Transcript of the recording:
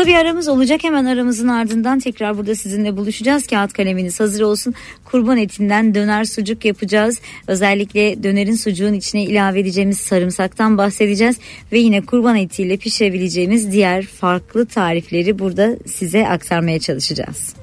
Kısa bir aramız olacak. Hemen aramızın ardından tekrar burada sizinle buluşacağız. Kağıt kaleminiz hazır olsun. Kurban etinden döner sucuk yapacağız. Özellikle dönerin sucuğun içine ilave edeceğimiz sarımsaktan bahsedeceğiz. Ve yine kurban etiyle pişirebileceğimiz diğer farklı tarifleri burada size aktarmaya çalışacağız.